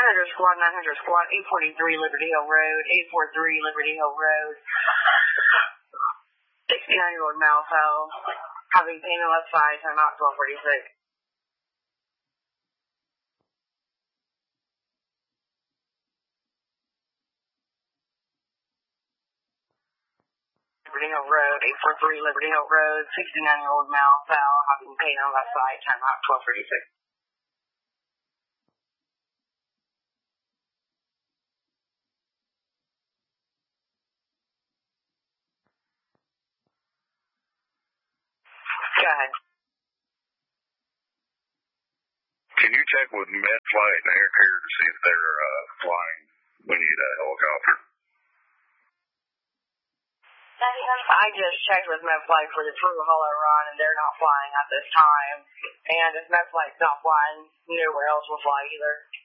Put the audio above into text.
900 squad, 900 squad, 843 Liberty Hill Road, 843 Liberty Hill Road. 69-year-old male fell, having pain in left side, time out 1246. Liberty Hill Road, 843 Liberty Hill Road, 69-year-old male fell, having pain on left side, time out 1236. Go ahead. Can you check with MedFlight and Air Care to see if they're flying? We need a helicopter. I just checked with MedFlight for the True Hollow run, and they're not flying at this time. And if MedFlight's not flying, nowhere else will fly either.